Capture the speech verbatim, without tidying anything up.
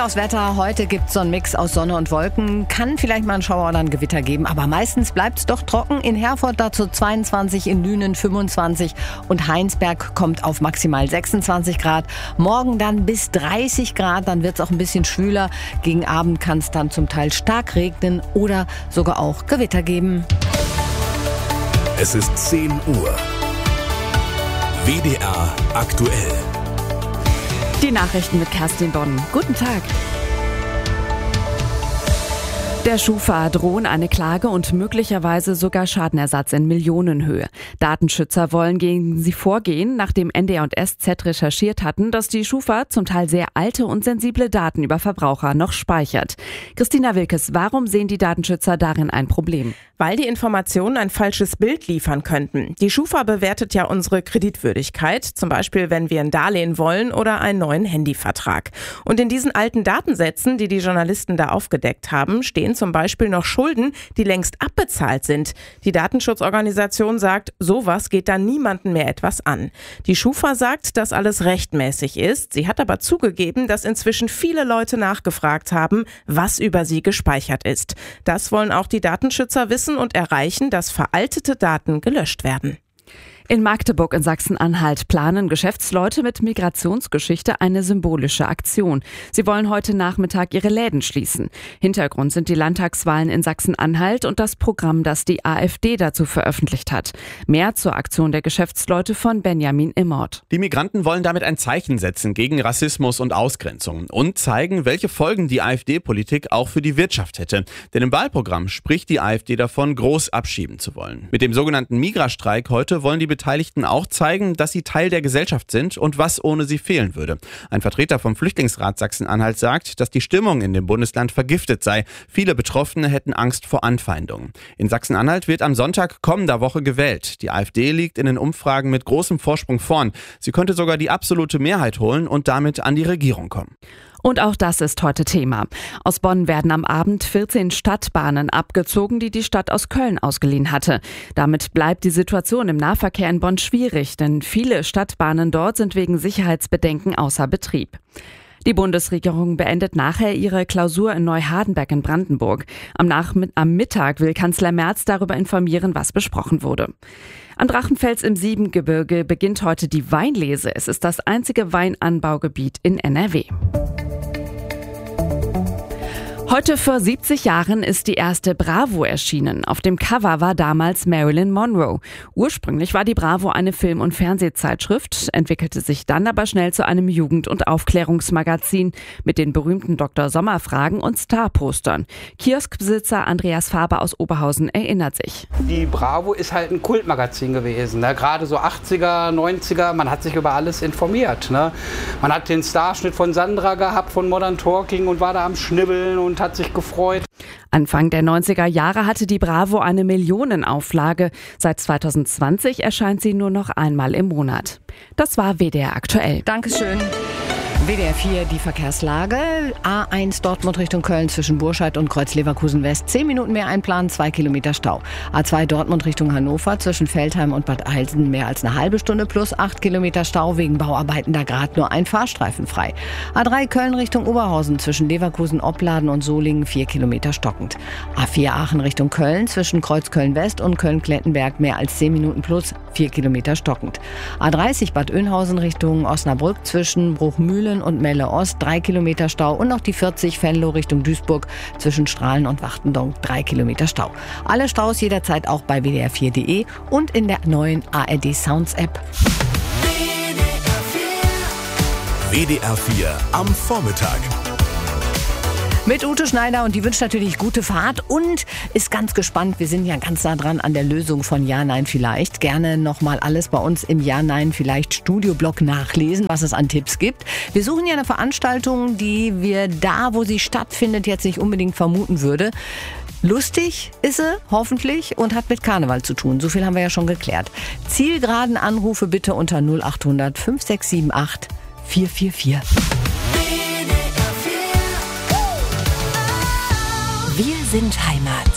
aufs Wetter. Heute gibt es so einen Mix aus Sonne und Wolken. Kann vielleicht mal ein Schauer oder ein Gewitter geben, aber meistens bleibt es doch trocken. In Herford dazu zweiundzwanzig, in Lünen fünfundzwanzig und Heinsberg kommt auf maximal sechsundzwanzig Grad. Morgen dann bis dreißig Grad, dann wird es auch ein bisschen schwüler. Gegen Abend kann es dann zum Teil stark regnen oder sogar auch Gewitter geben. Es ist zehn Uhr. W D R aktuell. Die Nachrichten mit Kerstin Bonn. Guten Tag. Der Schufa drohen eine Klage und möglicherweise sogar Schadenersatz in Millionenhöhe. Datenschützer wollen gegen sie vorgehen, nachdem N D R und S Z recherchiert hatten, dass die Schufa zum Teil sehr alte und sensible Daten über Verbraucher noch speichert. Christina Wilkes, warum sehen die Datenschützer darin ein Problem? Weil die Informationen ein falsches Bild liefern könnten. Die Schufa bewertet ja unsere Kreditwürdigkeit, zum Beispiel wenn wir ein Darlehen wollen oder einen neuen Handyvertrag. Und in diesen alten Datensätzen, die die Journalisten da aufgedeckt haben, stehen zum Beispiel noch Schulden, die längst abbezahlt sind. Die Datenschutzorganisation sagt, sowas geht dann niemandem mehr etwas an. Die Schufa sagt, dass alles rechtmäßig ist. Sie hat aber zugegeben, dass inzwischen viele Leute nachgefragt haben, was über sie gespeichert ist. Das wollen auch die Datenschützer wissen und erreichen, dass veraltete Daten gelöscht werden. In Magdeburg in Sachsen-Anhalt planen Geschäftsleute mit Migrationsgeschichte eine symbolische Aktion. Sie wollen heute Nachmittag ihre Läden schließen. Hintergrund sind die Landtagswahlen in Sachsen-Anhalt und das Programm, das die AfD dazu veröffentlicht hat. Mehr zur Aktion der Geschäftsleute von Benjamin Immort. Die Migranten wollen damit ein Zeichen setzen gegen Rassismus und Ausgrenzung und zeigen, welche Folgen die AfD-Politik auch für die Wirtschaft hätte. Denn im Wahlprogramm spricht die AfD davon, groß abschieben zu wollen. Mit dem sogenannten Migrastreik heute wollen die Beteiligten auch zeigen, dass sie Teil der Gesellschaft sind und was ohne sie fehlen würde. Ein Vertreter vom Flüchtlingsrat Sachsen-Anhalt sagt, dass die Stimmung in dem Bundesland vergiftet sei. Viele Betroffene hätten Angst vor Anfeindungen. In Sachsen-Anhalt wird am Sonntag kommender Woche gewählt. Die AfD liegt in den Umfragen mit großem Vorsprung vorn. Sie könnte sogar die absolute Mehrheit holen und damit an die Regierung kommen. Und auch das ist heute Thema. Aus Bonn werden am Abend vierzehn Stadtbahnen abgezogen, die die Stadt aus Köln ausgeliehen hatte. Damit bleibt die Situation im Nahverkehr in Bonn schwierig, denn viele Stadtbahnen dort sind wegen Sicherheitsbedenken außer Betrieb. Die Bundesregierung beendet nachher ihre Klausur in Neuhardenberg in Brandenburg. Am, Nachmitt- am Mittag will Kanzler Merz darüber informieren, was besprochen wurde. Am Drachenfels im Siebengebirge beginnt heute die Weinlese. Es ist das einzige Weinanbaugebiet in N R W. Heute vor siebzig Jahren ist die erste Bravo erschienen. Auf dem Cover war damals Marilyn Monroe. Ursprünglich war die Bravo eine Film- und Fernsehzeitschrift, entwickelte sich dann aber schnell zu einem Jugend- und Aufklärungsmagazin mit den berühmten Doktor Sommer-Fragen und Star-Postern. Kioskbesitzer Andreas Faber aus Oberhausen erinnert sich. Die Bravo ist halt ein Kultmagazin gewesen. Ne? Gerade so achtziger, neunziger, man hat sich über alles informiert. Ne? Man hat den Starschnitt von Sandra gehabt, von Modern Talking und war da am Schnibbeln und hat sich gefreut. Anfang der neunziger Jahre hatte die Bravo eine Millionenauflage. Seit zwanzig zwanzig erscheint sie nur noch einmal im Monat. Das war W D R aktuell. Dankeschön. W D R vier, die Verkehrslage. A eins Dortmund Richtung Köln zwischen Burscheid und Kreuz Leverkusen West. Zehn Minuten mehr einplanen, zwei Kilometer Stau. A zwei Dortmund Richtung Hannover zwischen Veltheim und Bad Eilsen mehr als eine halbe Stunde plus acht Kilometer Stau. Wegen Bauarbeiten da gerade nur ein Fahrstreifen frei. A drei Köln Richtung Oberhausen zwischen Leverkusen, Opladen und Solingen vier Kilometer stockend. A vier Aachen Richtung Köln zwischen Kreuz Köln West und Köln-Klettenberg mehr als zehn Minuten plus vier Kilometer stockend. A dreißig Bad Oeynhausen Richtung Osnabrück zwischen Bruchmühlen und Melle Ost, drei Kilometer Stau und noch die vierzig Venlo Richtung Duisburg zwischen Strahlen und Wachtendonk, drei Kilometer Stau. Alle Staus jederzeit auch bei w d r vier punkt d e und in der neuen A R D Sounds App. W D R vier am Vormittag. Mit Ute Schneider und die wünscht natürlich gute Fahrt und ist ganz gespannt. Wir sind ja ganz nah dran an der Lösung von Ja, Nein, Vielleicht. Gerne nochmal alles bei uns im Ja, Nein, Vielleicht Studioblog nachlesen, was es an Tipps gibt. Wir suchen ja eine Veranstaltung, die wir da, wo sie stattfindet, jetzt nicht unbedingt vermuten würde. Lustig ist sie, hoffentlich, und hat mit Karneval zu tun. So viel haben wir ja schon geklärt. Zielgeraden Anrufe bitte unter null acht hundert fünf sechs sieben acht vier vier vier. Wir sind Heimat.